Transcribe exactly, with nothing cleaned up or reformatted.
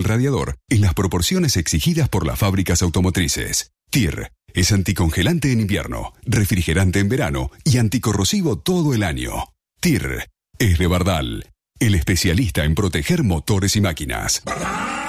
radiador en las proporciones exigidas por las fábricas automotrices. T I R es anticongelante en invierno, refrigerante en verano y anticorrosivo todo el año. T I R es de Bardal, el especialista en proteger motores y máquinas.